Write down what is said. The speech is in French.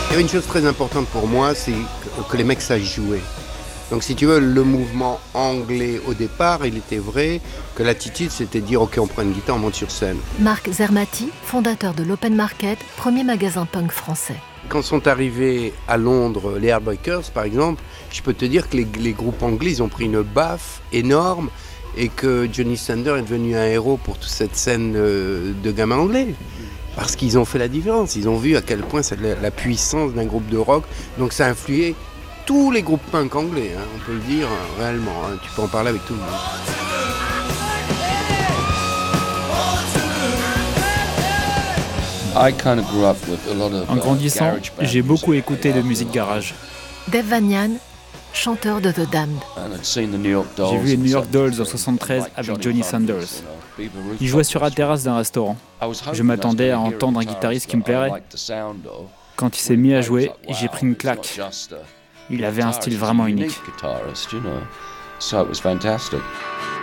Il y avait une chose très importante pour moi, c'est que les mecs sachent jouer. Donc si tu veux, le mouvement anglais au départ, il était vrai que l'attitude c'était de dire ok, on prend une guitare, on monte sur scène. Marc Zermati, fondateur de l'Open Market, premier magasin punk français. Quand sont arrivés à Londres les Heartbreakers par exemple, je peux te dire que les groupes anglais ils ont pris une baffe énorme et que Johnny Sander est devenu un héros pour toute cette scène de gamins anglais. Parce qu'ils ont fait la différence, ils ont vu à quel point c'est la puissance d'un groupe de rock, donc ça a influé tous les groupes punk anglais, hein, on peut le dire réellement, hein, tu peux en parler avec tout le monde. En grandissant, j'ai beaucoup écouté de musique garage. Dave Vanian, chanteur de The Damned. J'ai vu les New York Dolls en 73 avec Johnny Sanders. Il jouait sur la terrasse d'un restaurant. Je m'attendais à entendre un guitariste qui me plairait. Quand il s'est mis à jouer, j'ai pris une claque. Il avait un style vraiment unique. So it was fantastic.